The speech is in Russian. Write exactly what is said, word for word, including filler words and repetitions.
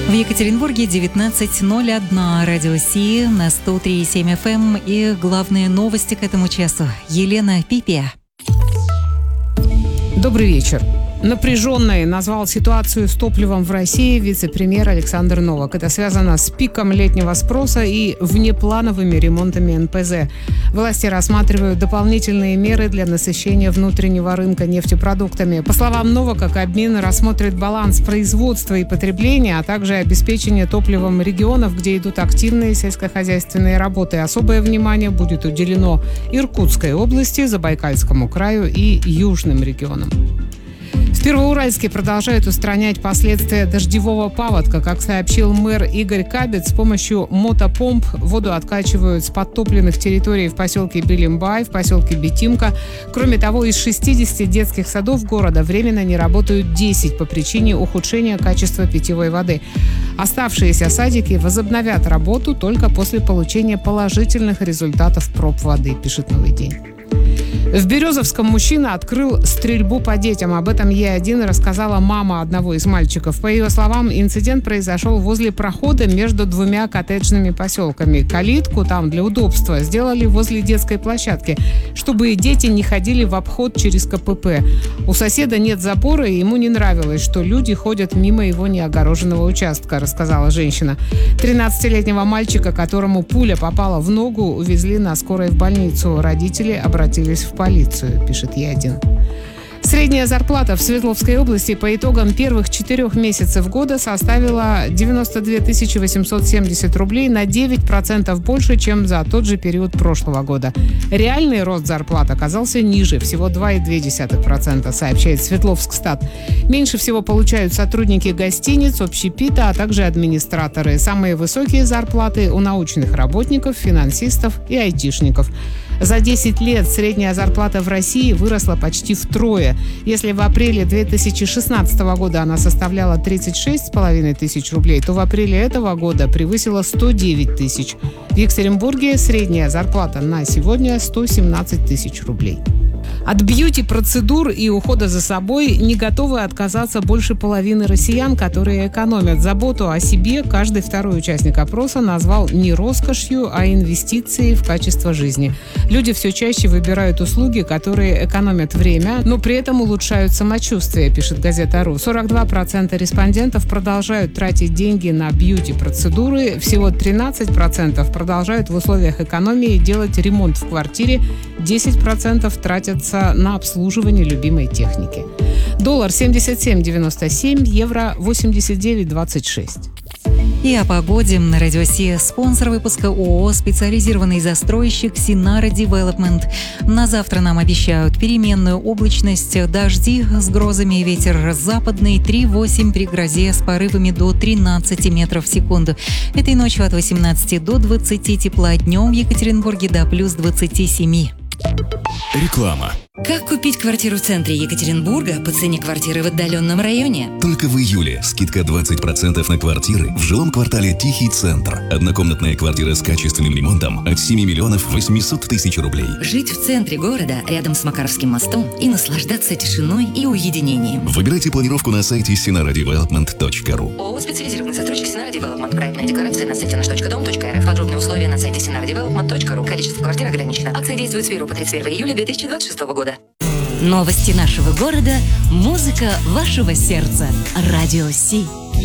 В Екатеринбурге девятнадцать ноль один, радио Си на сто три и семь эф эм и главные новости к этому часу. Елена Пипия. Добрый вечер. Напряженной назвал ситуацию с топливом в России вице-премьер Александр Новак. Это связано с пиком летнего спроса и внеплановыми ремонтами эн пэ зэ. Власти рассматривают дополнительные меры для насыщения внутреннего рынка нефтепродуктами. По словам Новака, Кабмин рассмотрит баланс производства и потребления, а также обеспечение топливом регионов, где идут активные сельскохозяйственные работы. Особое внимание будет уделено Иркутской области, Забайкальскому краю и южным регионам. В Первоуральске продолжают устранять последствия дождевого паводка. Как сообщил мэр Игорь Кабец, с помощью мотопомп воду откачивают с подтопленных территорий в поселке Белимбай, в поселке Бетимка. Кроме того, из шестидесяти детских садов города временно не работают десять по причине ухудшения качества питьевой воды. Оставшиеся садики возобновят работу только после получения положительных результатов проб воды, пишет «Новый день». В Березовском мужчина открыл стрельбу по детям. Об этом Е один рассказала мама одного из мальчиков. По ее словам, инцидент произошел возле прохода между двумя коттеджными поселками. Калитку там для удобства сделали возле детской площадки, чтобы дети не ходили в обход через ка пэ пэ. У соседа нет забора, и ему не нравилось, что люди ходят мимо его неогороженного участка, рассказала женщина. тринадцатилетнего мальчика, которому пуля попала в ногу, увезли на скорой в больницу. Родители обратились в полицию, пишет Е один. Средняя зарплата в Свердловской области по итогам первых четырех месяцев года составила девяносто две тысячи восемьсот семьдесят рублей, на девять процентов больше, чем за тот же период прошлого года. Реальный рост зарплат оказался ниже, всего два целых две десятых процента, сообщает Свердловскстат. Меньше всего получают сотрудники гостиниц, общепита, а также администраторы. Самые высокие зарплаты у научных работников, финансистов и айтишников. За десять лет средняя зарплата в России выросла почти втрое. Если в апреле две тысячи шестнадцатого года она составляла тридцать шесть с половиной тысяч рублей, то в апреле этого года превысила сто девять тысяч. В Екатеринбурге средняя зарплата на сегодня сто семнадцать тысяч рублей. От бьюти-процедур и ухода за собой не готовы отказаться больше половины россиян, которые экономят. Заботу о себе каждый второй участник опроса назвал не роскошью, а инвестицией в качество жизни. Люди все чаще выбирают услуги, которые экономят время, но при этом улучшают самочувствие, пишет газета «Ру». сорок два процента респондентов продолжают тратить деньги на бьюти-процедуры, всего тринадцать процентов продолжают в условиях экономии делать ремонт в квартире, десять процентов тратятся на обслуживание любимой техники. Доллар семьдесят семь девяносто семь, евро восемьдесят девять двадцать шесть. И о погоде на радио Си. Спонсор выпуска ООО «Специализированный застройщик Синара Девелопмент». На завтра нам обещают переменную облачность, дожди с грозами и ветер западный три-восемь при грозе с порывами до тринадцати метров в секунду. Этой ночью от восемнадцати до двадцати тепла, днем в Екатеринбурге до плюс двадцати семи. Реклама. Как купить квартиру в центре Екатеринбурга по цене квартиры в отдаленном районе? Только в июле скидка двадцать процентов на квартиры в жилом квартале Тихий Центр. Однокомнатная квартира с качественным ремонтом от семи миллионов восемьсот тысяч рублей. Жить в центре города, рядом с Макаровским мостом, и наслаждаться тишиной и уединением. Выбирайте планировку на сайте синара девелопмент точка ру. ООО «Специализированный застройщик Синара Девелопмент». Проектная декларация на сайте наш точка дом точка эр эф. Подробные условия на сайте синара девелопмент точка ру. Количество квартир ограничено. Акция действует с первого по тридцать первое июля две тысячи двадцать шестого года. Новости нашего города, музыка вашего сердца. Радио Си.